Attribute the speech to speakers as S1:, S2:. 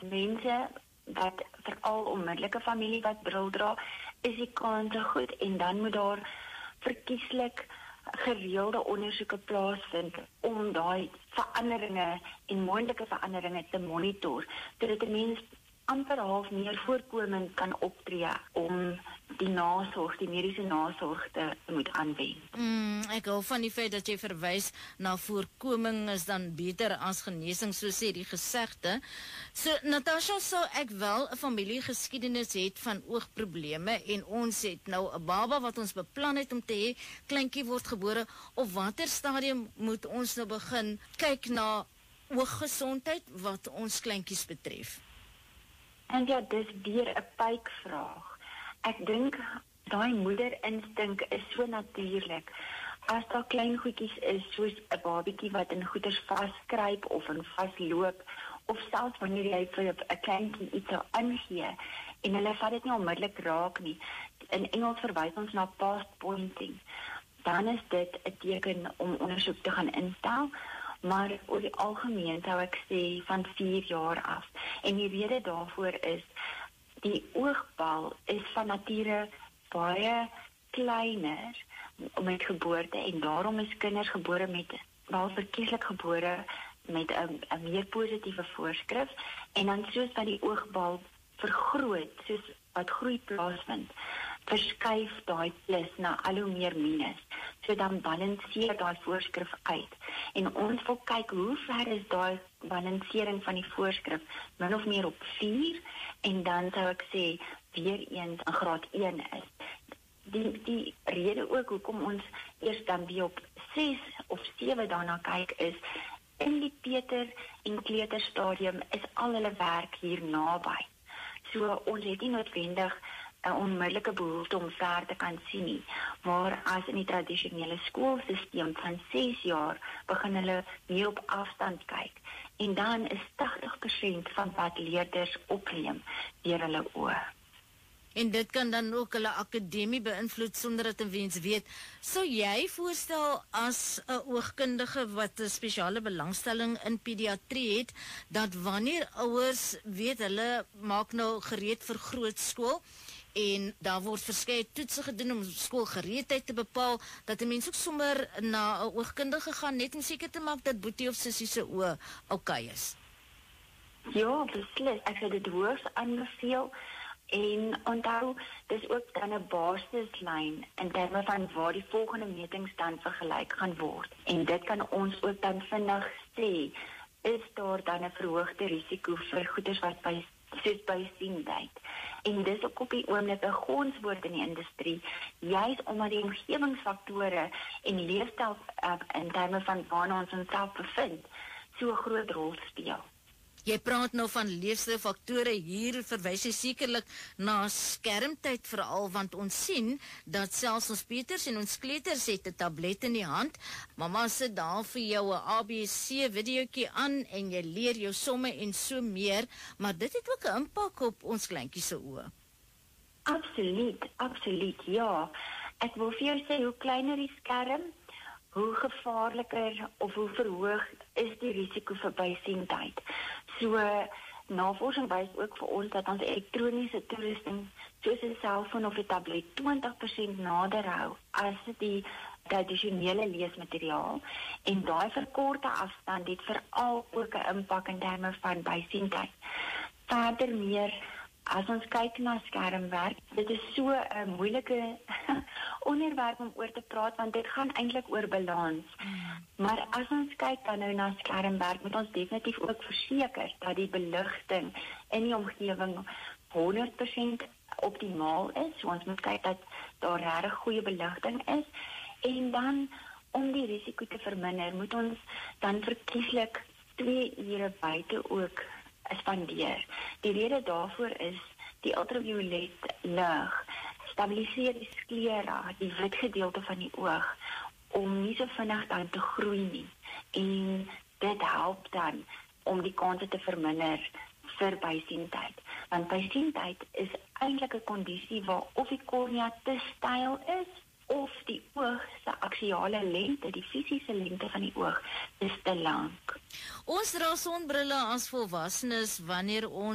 S1: mense wat veral onmiddellike familie wat bril dra, is die kanse goed en dan moet daar verkieslik gereelde ondersoeke plaasvind om daai veranderinge en moontlike veranderinge te monitor, sodat 'n mens amper half meer voorkomend kan optree om die nasorg, die mediese nasorg te moet aanwend.
S2: Ek hou van die feit dat jy verwys na voorkoming is dan beter as genesing, so sê die gesegde. So Natasha, sou ek wel 'n familiegeskiedenis het van oogprobleme en ons het nou 'n baba wat ons beplan het om te hê, kleintjie word gebore, op watter stadium moet ons nou begin kyk na ooggesondheid wat ons kleintjies betref?
S1: En ja, dis weer 'n pypvraag. Ek dink daai moederinstink is so natuurlik. As daar klein goedjies is, soos 'n babietjie wat in goeders vaskruip of in vasloop, of selfs wanneer jy vir 'n kleintjie iets sou aangee en hulle vat dit nie onmiddellik raak nie. In Engels verwys ons na past pointing. Dan is dit 'n teken om ondersoek te gaan instel. Maar oor die algemeen sou ek sê van 4 jaar af. En die rede daarvoor is, die oogbal is van nature baie kleiner met geboorte en daarom is kinders gebore met, wel verkieslik gebore met 'n meer positiewe voorskrif en dan soos wat die oogbal vergroot, soos wat groei plaasvind, verskuif daai plus na al hoe meer minus. So dan balanseer daai voorskrif uit. En ons wil kyk hoe ver is daai balansering van die voorskrif, min of meer op 4, en dan sou ek sê weer eens in graad 1 is. Die rede ook hoekom ons eers dan weer op 6 of 7 daarna kyk is, in die peuter en kleuterstadium is al hulle werk hier naby. So ons het nie noodwendig 'n onmiddellike behoefte om ver te kan sien nie. Maar as in die tradisionele skoolstelsel van 6 jaar begin hulle meer op afstand kyk. En dan is 80% van wat leerders opneem deur hulle oë.
S2: En dit kan dan ook hulle akademie beïnvloed sonder dat 'n mens weet. Sou jy voorstel as 'n oogkundige wat 'n spesiale belangstelling in pediatrie het, dat wanneer ouers weet hulle maak nou gereed vir grootskool en daar word verskeie toetse gedoen om skoolgereedheid te bepaal, dat 'n mens ook sommer na 'n oogkundige gaan net om seker te maak dat boetie of sussie se oë oukei is?
S1: Ja, beslis. Ek sou dit hoogs aanbeveel. En onthou, dis ook dan 'n basislyn in terme van waar die volgende metings dan vergelyk gaan word. En dit kan ons ook dan vinnig sê, is daar dan 'n verhoogde risiko vir goeders wat soos bysiendheid. En dis ook op die oomblik 'n gonswoord in die industrie, juis omdat die omgewingsfaktore en leefstyl in terme van waarna ons onsself bevind, so 'n groot rol speel.
S2: Jy praat nou van leefstylfaktore, hier verwys jy sekerlik na skermtyd veral, want ons sien dat selfs ons peuters en ons kleuters het 'n tablet in die hand. Mamma sit daar vir jou 'n ABC videoetjie aan en jy leer jou somme en so meer, maar dit het ook 'n impak op ons kleintjies se oë.
S1: Absoluut, ja. Ek wil vir jou sê, hoe kleiner die skerm, hoe gevaarliker of hoe verhoog is die risiko vir bysiendheid. So, navorsing wys ook vir ons dat ons elektroniese toerusting, soos 'n selfoon of 'n tablet, 20% nader hou as die tradisionele leesmateriaal. En daai verkorte afstand het veral ook 'n impak in terme van bysiendheid. Verder meer, as ons kyk na skermwerk, dit is so 'n moeilike onderwerp om oor te praat, want dit gaan eintlik oor balans. Maar as ons kyk dan nou na skermwerk, moet ons definitief ook verseker dat die beligting in die omgewing 100% optimaal is. So ons moet kyk dat daar regtig goeie beligting is. En dan, om die risiko te verminder, moet ons dan verkieslik 2 ure buite ook spandeer. Die rede daarvoor is die ultraviolet lig stabiliseer die sklera, die wit gedeelte van die oog, om nie so vinnig dan te groei nie. En dit help dan om die kanse te verminder vir bysiendheid. Want bysiendheid is eintlik 'n kondisie waar of die kornea te styl is, of die oog se aksiale lengte, die fisiese lengte van die oog, is te lank.
S2: Ons dra sonbrille as volwassenes wanneer ons